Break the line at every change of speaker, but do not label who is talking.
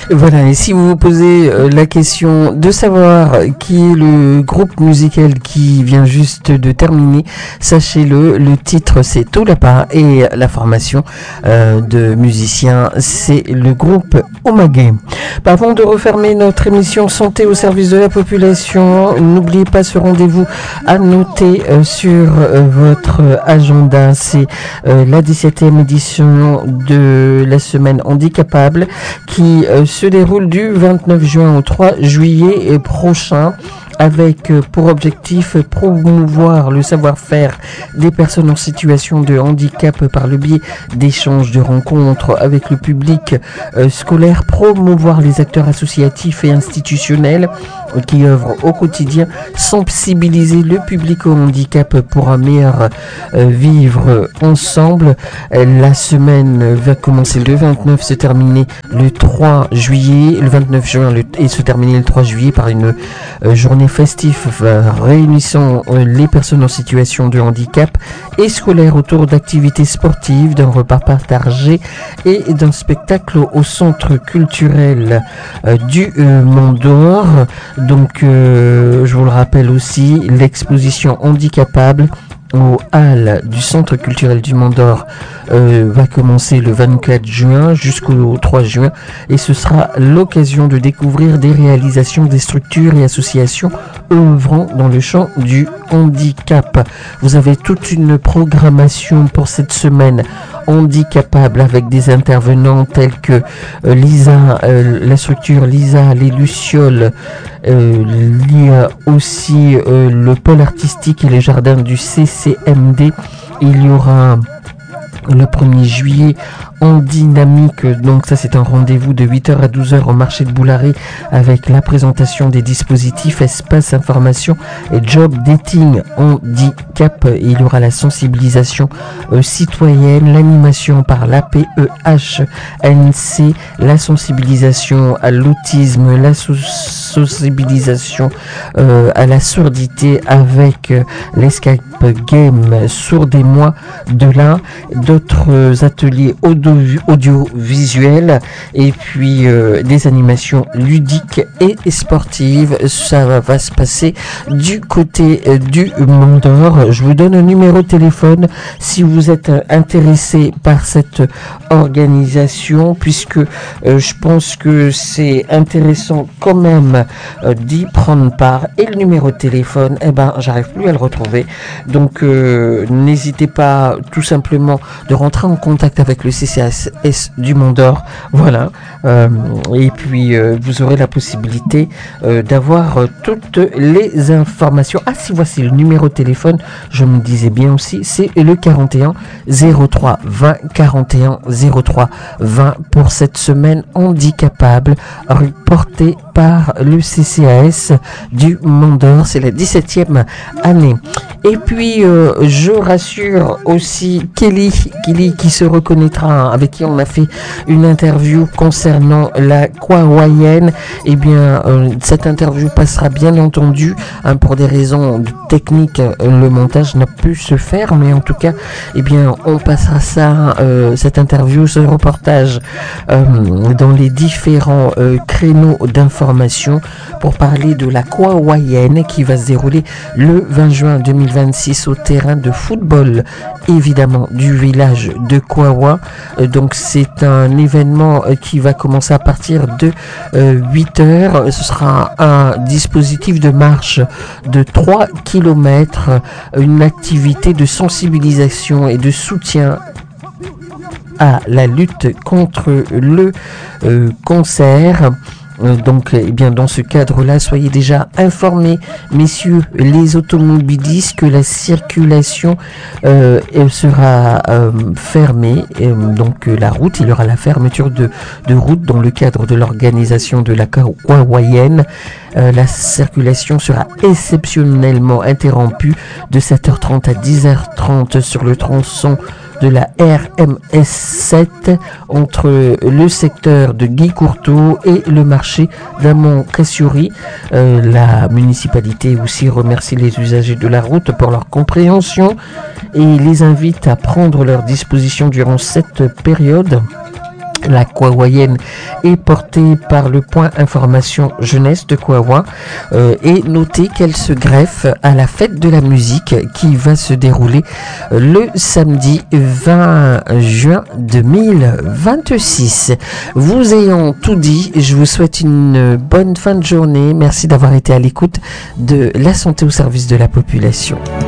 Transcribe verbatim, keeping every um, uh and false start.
Voilà, et si vous vous posez euh, la question de savoir qui est le groupe musical qui vient juste de terminer, sachez-le, le titre c'est Tolapa et la formation euh, de musiciens c'est le groupe Omagé. Avant de refermer notre émission Santé au service de la population, n'oubliez pas ce rendez-vous à noter euh, sur euh, votre agenda, c'est euh, la dix-septième édition de la semaine handicapable qui euh, se déroule du vingt-neuf juin au trois juillet prochain, avec pour objectif promouvoir le savoir-faire des personnes en situation de handicap par le biais d'échanges, de rencontres avec le public euh, scolaire, promouvoir les acteurs associatifs et institutionnels qui œuvrent au quotidien, sensibiliser le public au handicap pour un meilleur euh, vivre ensemble. La semaine va commencer le vingt-neuf, se terminer le trois juillet, le vingt-neuf juin le, et se terminer le trois juillet par une euh, journée festive euh, réunissant euh, les personnes en situation de handicap et scolaire autour d'activités sportives, d'un repas partagé et d'un spectacle au centre culturel euh, du euh, Mont d'Or. Donc, euh, je vous le rappelle aussi, l'exposition handicapable au hall du Centre culturel du Mont d'Or euh, va commencer le vingt-quatre juin jusqu'au trois juin et ce sera l'occasion de découvrir des réalisations des structures et associations œuvrant dans le champ du handicap. Vous avez toute une programmation pour cette semaine handicapable avec des intervenants tels que euh, Lisa, euh, la structure Lisa, les Lucioles, euh, il y a aussi euh, le pôle artistique et les jardins du C C M D. Il y aura le premier juillet en dynamique, donc ça c'est un rendez-vous de huit heures à douze heures au marché de Boularet avec la présentation des dispositifs espace information et job dating handicap. Il y aura la sensibilisation euh, citoyenne, l'animation par l'A P E H N C, la sensibilisation à l'autisme, la so- sensibilisation euh, à la surdité avec euh, l'Escape Game Sourdez-moi de là, d'autres ateliers audio audiovisuels et puis euh, des animations ludiques et sportives. Ça va, va se passer du côté euh, du Mont d'Or. Je vous donne un numéro de téléphone si vous êtes euh, intéressé par cette organisation, puisque euh, je pense que c'est intéressant quand même euh, d'y prendre part. Et le numéro de téléphone, eh ben j'arrive plus à le retrouver, donc euh, n'hésitez pas tout simplement de rentrer en contact avec le C C S du Mont d'Or, voilà, euh, et puis euh, vous aurez la possibilité euh, d'avoir euh, toutes les informations. Ah, si, voici le numéro de téléphone, je me disais bien aussi, c'est le quarante et un zéro trois vingt quarante et un zéro trois vingt pour cette semaine handicapable reportée par le C C A S du Mont d'Or. C'est la dix-septième année. Et puis euh, je rassure aussi Kelly, Kelly qui se reconnaîtra, avec qui on a fait une interview concernant la Kwawayen. Eh bien, euh, cette interview passera bien entendu, hein, pour des raisons techniques, euh, le montage n'a pu se faire, mais en tout cas, eh bien, on passera ça, euh, cette interview, ce reportage, euh, dans les différents euh, créneaux d'information pour parler de la Kwawayen qui va se dérouler le vingt juin deux mille vingt-six au terrain de football, évidemment, du village de Kwawa. Euh, donc c'est un événement euh, qui va commencer à partir de euh, huit heures. Ce sera un dispositif de marche de trois kilomètres, une activité de sensibilisation et de soutien à la lutte contre le euh, cancer. Donc, eh bien, dans ce cadre-là, soyez déjà informés, messieurs les automobilistes, que la circulation euh, sera euh, fermée. Et, donc, la route, il y aura la fermeture de, de route dans le cadre de l'organisation de la Kwawayen. Euh, la circulation sera exceptionnellement interrompue de sept heures trente à dix heures trente sur le tronçon de la R M S sept entre le secteur de Guy Courteau et le marché d'Amont-Cassiori. Euh, la municipalité aussi remercie les usagers de la route pour leur compréhension et les invite à prendre leurs dispositions durant cette période. La Kouaouayenne est portée par le point information jeunesse de Kouaouin euh, et notez qu'elle se greffe à la fête de la musique qui va se dérouler le samedi vingt juin deux mille vingt-six. Vous ayant tout dit, je vous souhaite une bonne fin de journée. Merci d'avoir été à l'écoute de La Santé au service de la population.